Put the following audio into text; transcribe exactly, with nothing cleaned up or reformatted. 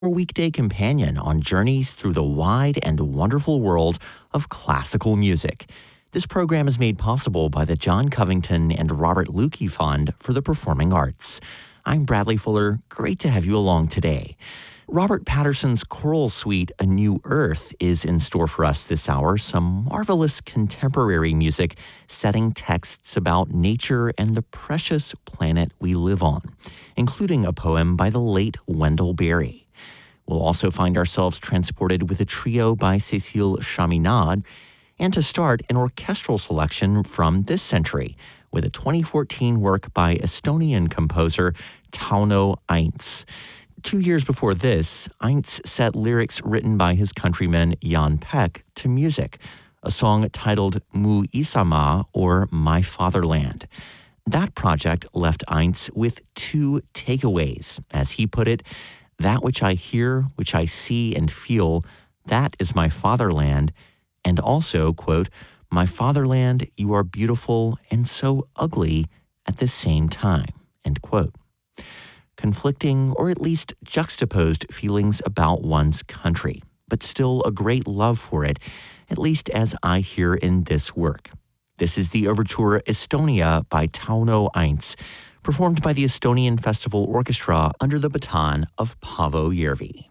Your weekday companion on journeys through the wide and wonderful world of classical music. This program is made possible by the John Covington and Robert Lukey Fund for the Performing Arts. I'm Bradley Fuller. Great to have you along today. Robert Patterson's choral suite, A New Earth, is in store for us this hour. Some marvelous contemporary music setting texts about nature and the precious planet we live on, including a poem by the late Wendell Berry. We'll also find ourselves transported with a trio by Cécile Chaminade, and to start, an orchestral selection from this century with a twenty fourteen work by Estonian composer Tauno Aints. Two years before this, Aints set lyrics written by his countryman Jan Peck to music, a song titled Mu Isamaa, or My Fatherland. That project left Aints with two takeaways. As he put it, that which I hear, which I see and feel, that is my fatherland. And also, quote, my fatherland, you are beautiful and so ugly at the same time, end quote. Conflicting, or at least juxtaposed, feelings about one's country, but still a great love for it, at least as I hear in this work. This is the overture Estonia by Tauno Aints, performed by the Estonian Festival Orchestra under the baton of Paavo Järvi.